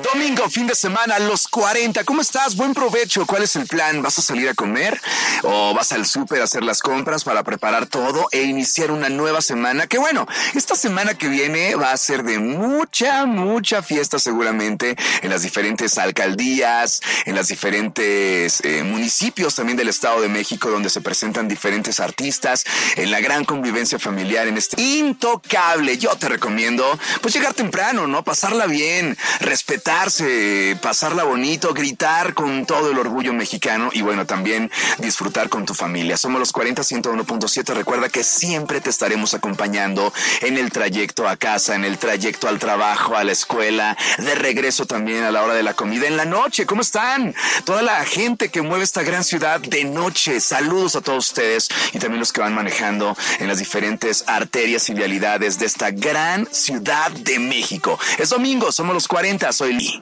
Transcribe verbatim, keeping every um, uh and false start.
Domingo, fin de semana, los cuarenta. ¿Cómo estás? Buen provecho. ¿Cuál es el plan? ¿Vas a salir a comer? ¿O vas al súper a hacer las compras para preparar todo e iniciar una nueva semana? Que bueno, esta semana que viene va a ser de mucha, mucha fiesta seguramente en las diferentes alcaldías, en las diferentes eh, municipios también del Estado de México, donde se presentan diferentes artistas, en la gran convivencia familiar, en este intocable. Yo te recomiendo, pues, llegar temprano, ¿no? Pasarla bien, respetarse, pasarla bonito, gritar con todo el orgullo mexicano y bueno, también disfrutar con tu familia. Somos los cuarenta, ciento uno punto siete. Recuerda que siempre te estaremos acompañando en el trayecto a casa, en el trayecto al trabajo, a la escuela, de regreso también a la hora de la comida, en la noche. ¿Cómo están? Toda la gente que mueve esta gran ciudad de noche. Saludos a todos ustedes y también los que van manejando en las diferentes arterias y vialidades de esta gran ciudad de México. Es domingo, somos los cuarenta. Soy Lee.